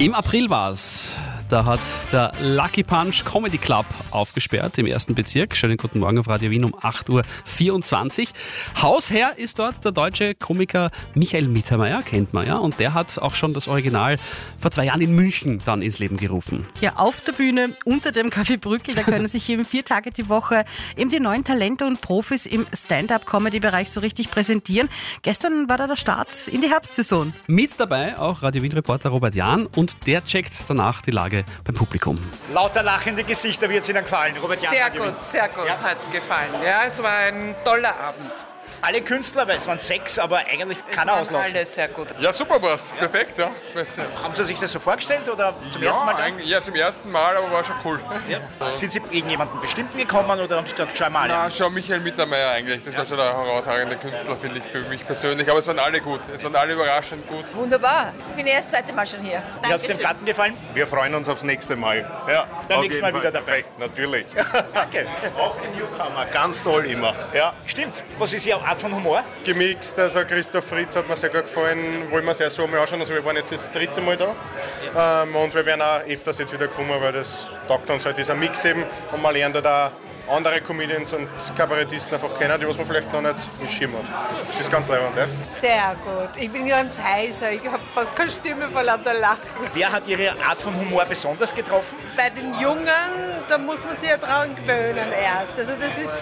Im April war's. Da hat der Lucky Punch Comedy Club aufgesperrt im 1. Bezirk. Schönen guten Morgen auf Radio Wien um 8.24 Uhr. Hausherr ist dort der deutsche Komiker Michael Mittermeier, kennt man ja. Und der hat auch schon das Original vor 2 Jahren in München dann ins Leben gerufen. Ja, auf der Bühne unter dem Café Brückel, da können sich eben 4 Tage die Woche eben die neuen Talente und Profis im Stand-Up-Comedy-Bereich so richtig präsentieren. Gestern war da der Start in die Herbstsaison. Mit dabei auch Radio Wien-Reporter Robert Jahn und der checkt danach die Lage beim Publikum. Lauter lachende Gesichter, wird es Ihnen gefallen, Robert Jahn? Sehr gut hat es gefallen. Ja, es war ein toller Abend. Alle Künstler, weil es waren 6, aber eigentlich keiner auslassen. Alle sehr gut. Ja, super war's. Perfekt, ja. Haben Sie sich das so vorgestellt oder zum ersten Mal? Ja, zum ersten Mal, aber war schon cool. Ja. Sind Sie gegen jemanden bestimmten gekommen oder haben Sie gesagt, schau mal? Na, schon Michael Mittermeier eigentlich. Das war schon ein herausragender Künstler, finde ich, für mich persönlich. Aber es waren alle gut. Es waren alle überraschend gut. Wunderbar. Ich bin erst das 2. Mal schon hier. Wie hat es dem Garten gefallen? Wir freuen uns aufs nächste Mal. Ja, Beim nächsten Mal wieder dabei. Perfekt, natürlich. Danke. Auch die Newcomer, ganz toll immer. Ja. Stimmt. Was ist Ihre Art von Humor? Gemixt, also Christoph Fritz hat mir sehr gut gefallen, wollen wir sehr so mal anschauen, also wir waren jetzt das 3. Mal da und wir werden auch öfters jetzt wieder kommen, weil das taugt uns halt dieser Mix eben und man lernt da andere Comedians und Kabarettisten einfach kennen, die was man vielleicht noch nicht im Schirm hat. Das ist ganz leibend, ja? Sehr gut. Ich bin ganz heiser. Ich habe fast keine Stimme vor lauter Lachen. Wer hat Ihre Art von Humor besonders getroffen? Bei den Jungen, da muss man sich ja dran gewöhnen erst. Also das ist